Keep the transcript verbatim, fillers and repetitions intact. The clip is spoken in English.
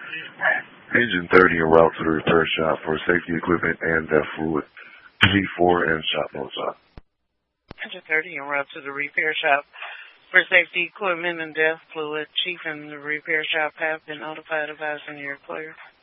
Engine thirty en route to the repair shop for safety equipment and death fluid. G four and shop notes up. Engine thirty en route to the repair shop for safety equipment and death fluid. Chief and the repair shop have been notified, advising you're clear.